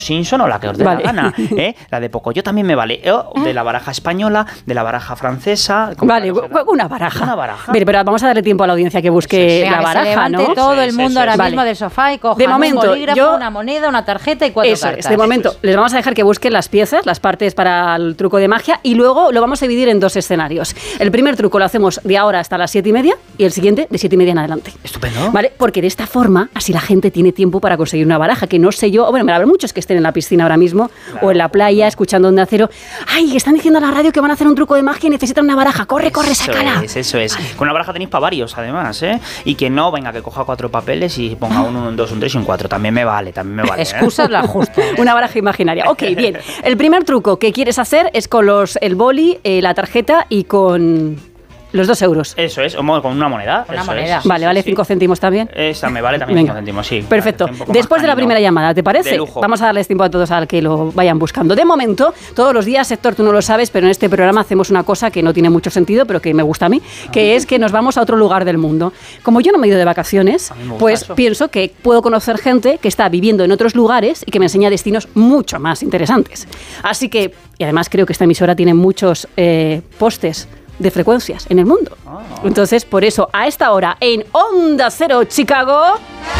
Simpson o la que os dé la gana, ¿eh? La de Pocoyo también me vale. De la baraja española, de la baraja francesa. Vale, una baraja. Una baraja. Pero vamos a darle tiempo a la audiencia que busque la baraja, ¿no? Todo el mundo ahora mismo del sofá y coja un bolígrafo, una moneda, una tarjeta y 4 cartas. De momento, les vamos a dejar que busquen las piezas, las partes para el truco de magia, y luego lo vamos a dividir en 2 escenarios. El primer truco lo hacemos de ahora hasta las 7:30 y el siguiente de 7:30 en adelante. Estupendo. ¿Vale? Porque de esta forma, así la gente tiene tiempo para conseguir una baraja, que no sé yo, bueno, me la habrá muchos que estén en la piscina ahora mismo, claro, o en la playa, escuchando Onda Cero. ¡Ay, están diciendo a la radio que van a hacer un truco de magia y necesitan una baraja! ¡Corre, sácala! Eso es. Vale. Con una baraja tenéis para varios, además, ¿eh? Y que no, venga, que coja 4 papeles y ponga un 2, un 3 y un 4. También me vale. Excusas la justa. Una baraja imaginaria. Ok, bien. El primer truco que quieres hacer es con el boli, la tarjeta y con... los 2 euros. Eso es, o con una moneda. Vale, 5 céntimos también. Esa me vale también. Venga. 5 céntimos, sí. Perfecto. Después de la primera llamada, ¿te parece? Vamos a darles tiempo a todos al que lo vayan buscando. De momento, todos los días, Héctor, tú no lo sabes, pero en este programa hacemos una cosa que no tiene mucho sentido, pero que me gusta a mí, que es que nos vamos a otro lugar del mundo. Como yo no me he ido de vacaciones, pues pienso que puedo conocer gente que está viviendo en otros lugares y que me enseña destinos mucho más interesantes. Así que, y además creo que esta emisora tiene muchos postes de frecuencias en el mundo. Entonces, por eso, a esta hora, en Onda Cero Chicago...